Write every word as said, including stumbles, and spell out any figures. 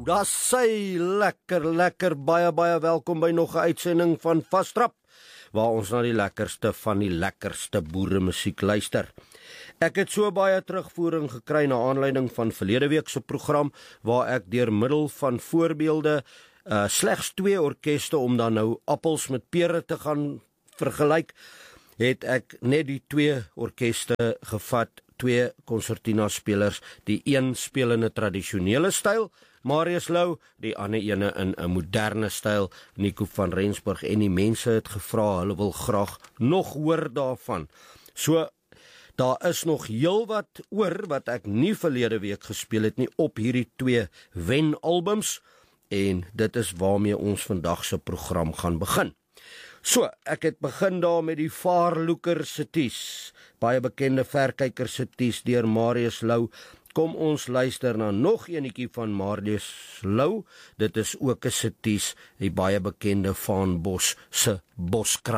Dis sy lekker, lekker, baie, baie welkom by nog 'n uitsending van Vastrap, waar ons na die lekkerste van die lekkerste boere musiek luister. Ek het so baie terugvoering gekry na aanleiding van verlede week se program, waar ek deur middel van voorbeelde uh, slegs twee orkeste, om dan nou appels met pere te gaan vergelyk, het ek net die twee orkeste gevat, twee concertina spelers, die een speel in 'n tradisionele styl, Marius Lou, die ander ene in 'n moderne styl, Nico van Rensburg, en die mense het gevra, hulle wil graag nog hoor daarvan. So, daar is nog heel wat oor wat ek nie verlede week gespeel het nie op hierdie twee wen-albums, en dit is waarmee ons vandag se program gaan begin. So, ek het begin daar met die Vaarloeker se Ties, baie bekende verkyker se Ties deur Marius Lou. Kom ons luister na nog enetjie van Marius Lou, dit is ook 'n se Ties, die baie bekende Vaanbos se Boskrag.